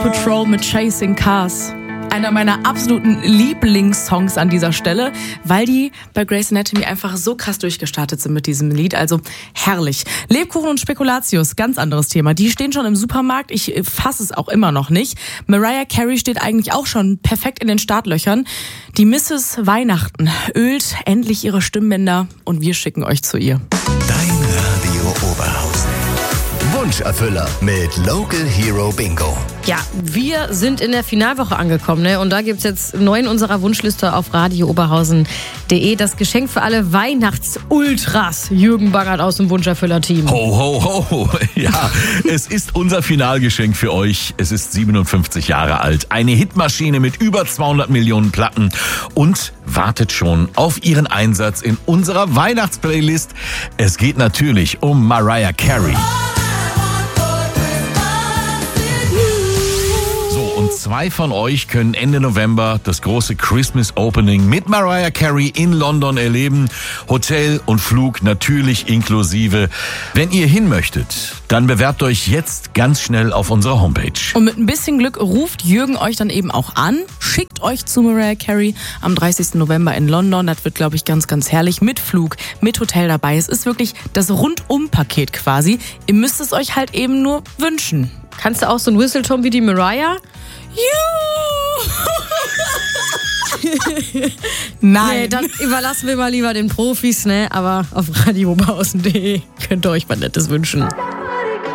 Patrol mit Chasing Cars. Einer meiner absoluten Lieblingssongs an dieser Stelle, weil die bei Grey's Anatomy einfach so krass durchgestartet sind mit diesem Lied. Also herrlich. Lebkuchen und Spekulatius, ganz anderes Thema. Die stehen schon im Supermarkt. Ich fasse es auch immer noch nicht. Mariah Carey steht eigentlich auch schon perfekt in den Startlöchern. Die Mrs. Weihnachten ölt endlich ihre Stimmbänder und wir schicken euch zu ihr. Dein Radio Oberhausen. Wunscherfüller mit Local Hero Bingo. Ja, wir sind in der Finalwoche angekommen, ne? Und da gibt's jetzt neu in unserer Wunschliste auf radiooberhausen.de das Geschenk für alle Weihnachtsultras. Jürgen Bangert aus dem Wunscherfüller-Team. Ho, ho, ho. Ja, es ist unser Finalgeschenk für euch. Es ist 57 Jahre alt. Eine Hitmaschine mit über 200 Millionen Platten und wartet schon auf ihren Einsatz in unserer Weihnachtsplaylist. Es geht natürlich um Mariah Carey. Und 2 von euch können Ende November das große Christmas Opening mit Mariah Carey in London erleben. Hotel und Flug natürlich inklusive. Wenn ihr hin möchtet, dann bewerbt euch jetzt ganz schnell auf unserer Homepage. Und mit ein bisschen Glück ruft Jürgen euch dann eben auch an. Schickt euch zu Mariah Carey am 30. November in London. Das wird, glaube ich, ganz, ganz herrlich. Mit Flug, mit Hotel dabei. Es ist wirklich das Rundum-Paket quasi. Ihr müsst es euch halt eben nur wünschen. Kannst du auch so ein Whistleton wie die Mariah? Nein. Nee, dann überlassen wir mal lieber den Profis, ne? Aber auf radiooberhausen.de könnt ihr euch was Nettes wünschen.